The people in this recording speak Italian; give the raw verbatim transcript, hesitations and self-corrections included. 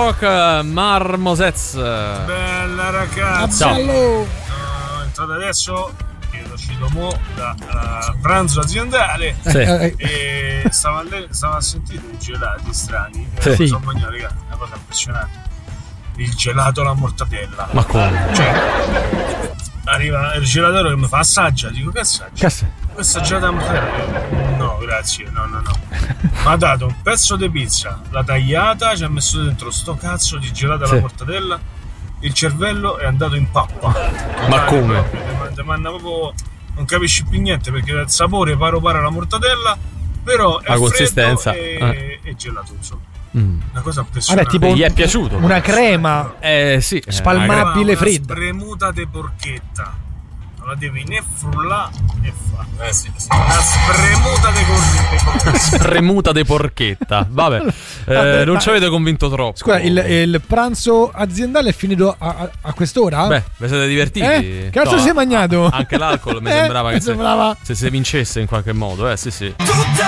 Rock, Marmosez. Bella ragazza. Ciao. Sono entrato adesso, che è uscito mo da uh, pranzo aziendale. Sì. E stavo a, le- stavo a sentire i gelati strani. Sì. Eh, sono mangiato, ragazzi, una cosa impressionante. Il gelato alla mortadella. Ma come? Cioè, arriva il gelatore che mi fa assaggia, dico che assaggia? Cazzo. Questa gelata alla mortadella? No, grazie, no, no, no. Mi ha dato un pezzo di pizza, l'ha tagliata, ci ha messo dentro sto cazzo di gelato alla Sì. mortadella. Il cervello è andato in pappa. Ma come? Ti manna proprio, non capisci più niente perché il sapore paro paro alla mortadella, però è La consistenza. freddo e, e gelatoso. Mm. Una cosa Allora, impressionante. è tipo Gli è piaciuto? una crema Eh sì. eh, spalmabile Una fredda. spremuta de porchetta. Non la devi né frullare né fare. Eh sì, sì. Una spremuta de porchetta. Spremuta de porchetta. Vabbè, eh, Vabbè, non ma- ci avete convinto troppo. Scusa, il, il pranzo aziendale è finito a, a, a quest'ora? Beh, vi siete divertiti? Eh? Che cazzo No, sei magnato? Anche l'alcol mi Eh, sembrava mi che se- sembrava. se si vincesse in qualche modo, eh sì sì.